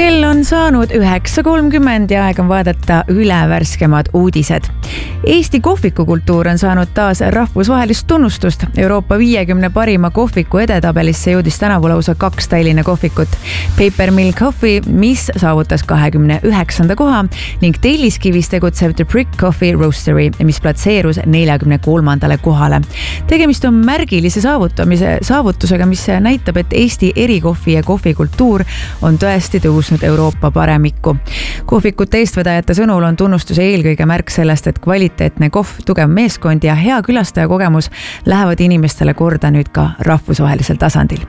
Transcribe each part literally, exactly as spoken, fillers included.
Kell on saanud üheksa kolmkümmend ja aeg on vaadata üle värskemad uudised. Eesti kohvikukultuur on saanud taas rahvusvahelist tunnustust. Euroopa viiekümne parima kohviku edetabelisse jõudis tänavu lausa kaks Tallinna kohvikut. Paper Mill Coffee, mis saavutas kahekümne üheksanda koha ning Telliskivis tegutsev The Brick Coffee Roastery, mis platseerus neljakümne kolmandale kohale. Tegemist on märgilise saavutamise, saavutusega, mis näitab, et Eesti erikohvi ja kohvikultuur on tõesti tõusnud Euroopa paremikku. Kohvikute eestvedajate sõnul on tunnustuse eelkõige märk sellest, et kvaliteetne kohv, tugev meeskond ja hea külastaja kogemus lähevad inimestele korda nüüd ka rahvusvahelisel tasandil.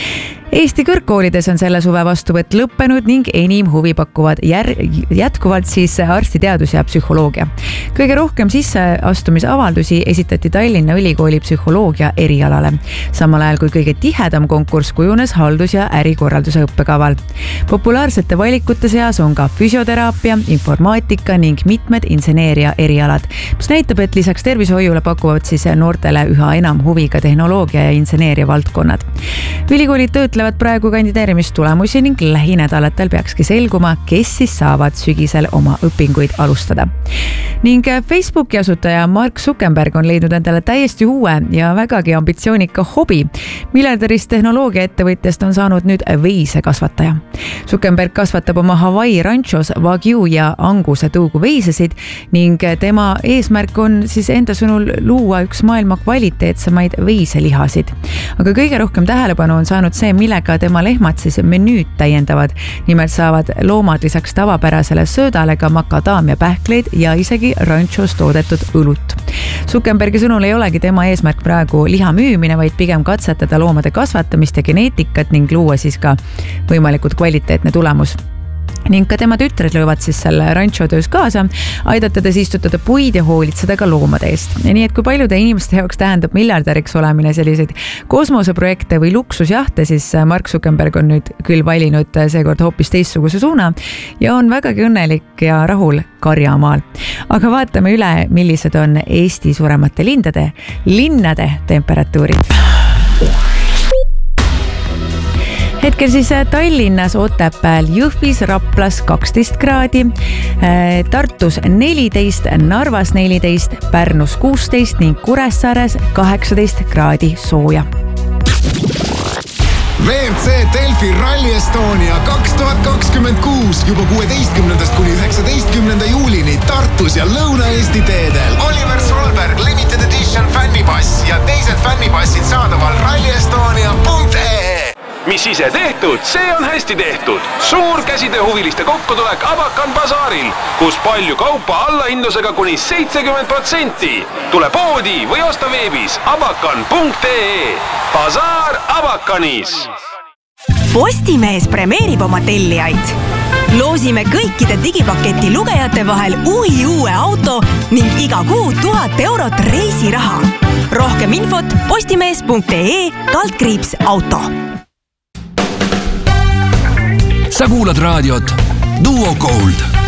Eesti kõrgkoolides on selle suve vastuvõtt lõppenud ning enim huvi pakuvad jär, jätkuvalt siis arstiteadus ja psühholoogia. Kõige rohkem sisseastumisavaldusi esitati Tallinna Ülikooli psühholoogia erialale, samal ajal kui kõige tihedam konkurss kujunes haldus- ja ärikorralduse õppekaval. Populaarsete valikute seas on ka füsioteraapia, informaatika ning mitmed inseneeria erialad, mis näitab, et lisaks tervishoiule pakuvad siis noortele üha enam huvi ka tehnoloogia ja inseneeria valdkonnad. Ülikoolid töötlevad praegu kandideerimistulemusi ning lähinädalatel peakski selguma, kes siis saavad sügisel oma õpinguid alustada. Ning Facebooki asutaja Mark Zuckerberg on leidnud endale täiesti uue ja vägagi ambitsioonika hobi. Miljardärist tehnoloogiaettevõtjast on saanud nüüd veisekasvataja. Zuckerberg kasvatab oma Hawaii ranchos Wagyu ja Anguse tõugu veisesid ning tema eesmärk on siis enda sõnul luua üks maailma kvaliteetsemaid veiselihasid. Aga kõige rohkem tähelepanu on saanud see, millega tema lehmad siis menüüd täiendavad. Nimelt saavad loomad lisaks tavapärasele söödale ka makadaamia pähkleid ja isegi ranchos toodetud õlut. Zuckerbergi sõnul ei olegi tema eesmärk praegu liha müümine, vaid pigem katsetada loomade kasvatamist ja geneetikat ning luua siis ka võimalikult kvaliteetne tulemus. Ning ka tema tütred löövad siis selle rancho töös kaasa, aidatades istutada puid ja hoolitseda ka loomade eest. Ja nii, et kui paljude inimeste jaoks tähendab miljardäriks olemine selliseid kosmoseprojekte või luksusjahte, siis Mark Zuckerberg on nüüd küll valinud seekord hoopis teistsuguse suuna ja on vägagi õnnelik ja rahul Karjamaal. Aga vaatame üle, millised on Eesti suuremate lindade, linnade temperatuurid. Hetkel siis Tallinnas, Otepääl, Jõhvis, Raplas kaksteist kraadi, Tartus neliteist, Narvas neliteist, Pärnus kuusteist ning Kuressaares kaheksateist kraadi sooja. V R C Delfi Rally Estonia kaks tuhat kakskümmend kuus juba kuueteistkümnendast kuni üheksateistkümnenda juulini Tartus ja Lõuna-Eesti teedel. Oliver Solberg Limited Edition fännipass ja teised fännipassid saadaval rally estonia punkt ee. Mis ise tehtud, see on hästi tehtud. Suur käsitööhuviliste kokkutulek Abakan basaaril, kus palju kaupa allahindlusega kuni seitsekümmend protsenti. Tule poodi või osta veebis abakan punkt ee. Basaar Abakanis. Postimees premeerib oma tellijaid. Loosime kõikide digipaketi lugejate vahel uhi uue auto ning iga kuu tuhat eurot reisiraha. Rohkem infot postimees punkt ee kaldkriips auto. Sa kuulad raadiot Duo Gold.